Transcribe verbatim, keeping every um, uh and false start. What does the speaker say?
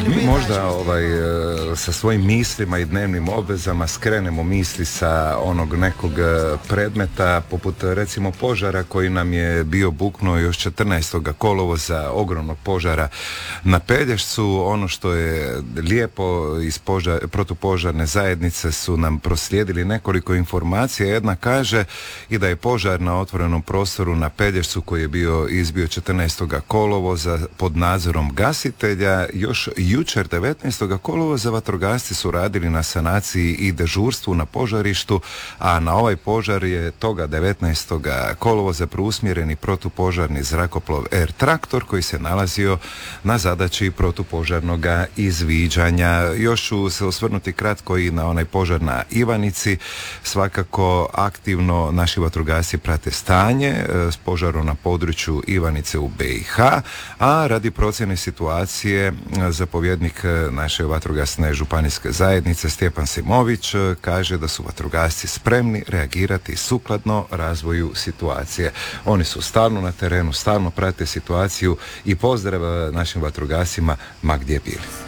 Mi možda ovaj, sa svojim mislima i dnevnim obvezama skrenemo misli sa onog nekog predmeta, poput recimo požara koji nam je bio buknuo još četrnaestog kolovoza, ogromnog požara na Pelješcu. Ono što je lijepo iz požar, protupožarne zajednice su nam proslijedili nekoliko informacija. Jedna kaže i da je požar na otvorenom prostoru na Pelješcu koji je bio izbio četrnaestog kolovoza pod nadzorom gasitelja. Još jučer devetnaestog kolovoza vatrogasci su radili na sanaciji i dežurstvu na požarištu, a na ovaj požar je toga devetnaestog kolovoza preusmjereni protupožarni zrakoplov Air Traktor koji se nalazio na zadaći protupožarnog izviđanja. Još ću se osvrnuti kratko i na onaj požar na Ivanici. Svakako aktivno naši vatrogasci prate stanje s požarom na području Ivanice u B i H, a radi procjene situacije zapovjednik naše vatrogasne županijske zajednice Stjepan Simović kaže da su vatrogasci spremni reagirati sukladno razvoju situacije. Oni su stalno na terenu, stalno prate situaciju i pozdrav našim vatrogascima ma gdje bili.